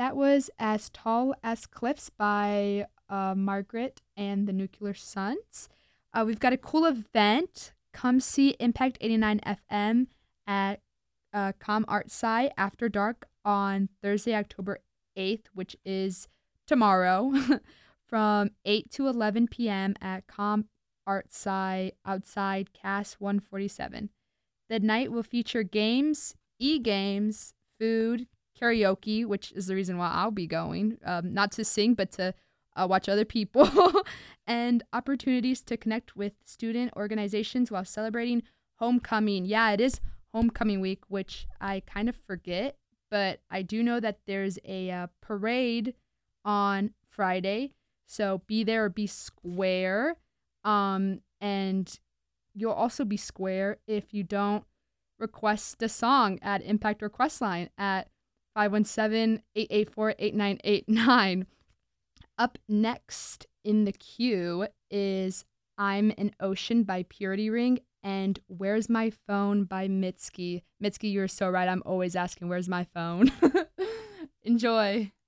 That was As Tall as Cliffs by Margaret and the Nuclear Suns. We've got a cool event. Come see Impact 89 FM at Com Art Sci after dark on Thursday, October 8th, which is tomorrow, from 8 to 11 p.m. at Com Art Sci outside CAS 147. The night will feature games, e-games, food, karaoke, which is the reason why I'll be going, not to sing, but to watch other people, and opportunities to connect with student organizations while celebrating homecoming. Yeah, it is homecoming week, which I kind of forget, but I do know that there's a parade on Friday, so be there or be square, and you'll also be square if you don't request a song at Impact Request Line at 517-884-8989. Up next in the queue is I'm an Ocean by Purity Ring and Where's My Phone by Mitski. Mitski, you're so right. I'm always asking, where's my phone? Enjoy.